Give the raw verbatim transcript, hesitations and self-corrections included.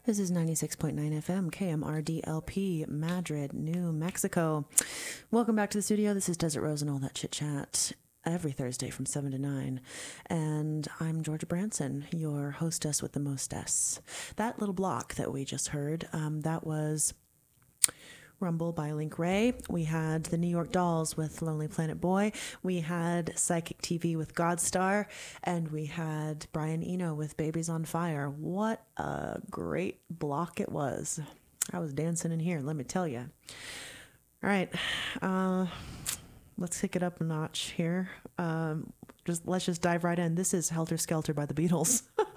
This is ninety-six point nine F M, K M R D L P, Madrid, New Mexico. Welcome back to the studio. This is Desert Rose and All That Chit Chat every Thursday from seven to nine. And I'm Georgia Branson, your hostess with the mostess. That little block that we just heard, um, that was Rumble by Link Ray. We had the New York Dolls with Lonely Planet Boy. We had Psychic T V with Godstar. And we had Brian Eno with Babies on Fire. What a great block it was. I was dancing in here, let me tell you. All right. Uh, let's kick it up a notch here. Um, just Let's just dive right in. This is Helter Skelter by the Beatles.